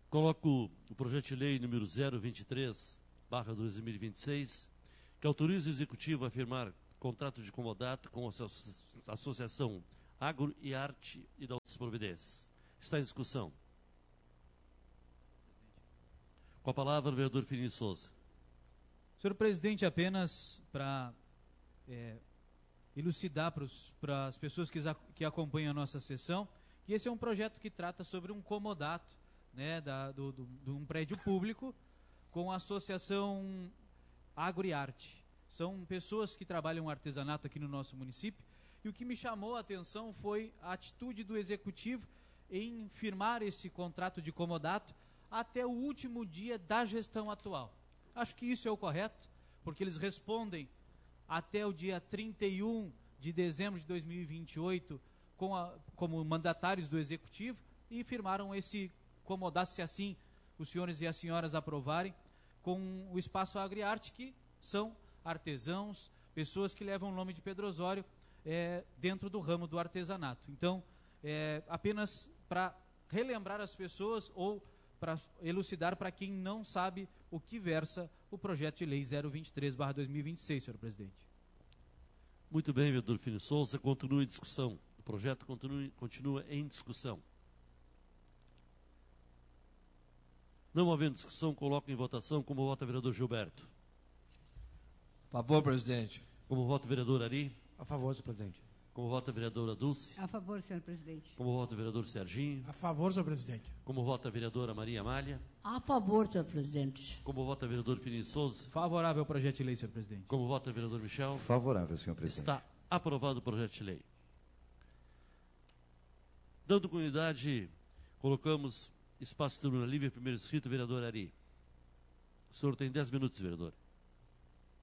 Coloco o projeto de lei número 023/2026, que autoriza o Executivo a firmar contrato de comodato com a Associação Agro e Arte e da outras providências. Está em discussão. Com a palavra, o vereador Firmino Souza. Senhor presidente, apenas para elucidar para as pessoas que acompanham a nossa sessão, que esse é um projeto que trata sobre um comodato, né, de um prédio público com a Associação Agro e Arte. São pessoas que trabalham artesanato aqui no nosso município, e o que me chamou a atenção foi a atitude do Executivo em firmar esse contrato de comodato até o último dia da gestão atual. Acho que isso é o correto, porque eles respondem até o dia 31 de dezembro de 2028 como mandatários do Executivo, e firmaram esse comodato, se assim os senhores e as senhoras aprovarem, com o Espaço Agro e Arte, que são artesãos, pessoas que levam o nome de Pedro Osório dentro do ramo do artesanato. Então, apenas para relembrar as pessoas ou para elucidar para quem não sabe o que versa o projeto de lei 023/2026, senhor presidente. Muito bem, vereador Firmino Souza, continua em discussão. O projeto continua em discussão. Não havendo discussão, coloco em votação. Como vota o vereador Gilberto? A favor, presidente. Como vota o vereador Ari? A favor, senhor presidente. Como vota a vereadora Dulce? A favor, senhor presidente. Como vota o vereador Serginho? A favor, senhor presidente. Como vota a vereadora Maria Amália? A favor, senhor presidente. Como vota o vereador Firmino Souza? Favorável ao projeto de lei, senhor presidente. Como vota o vereador Michel? Favorável, senhor presidente. Está aprovado o projeto de lei. Dando continuidade, colocamos espaço de tribuna livre, primeiro inscrito, vereador Ari. O senhor tem 10 minutos, vereador.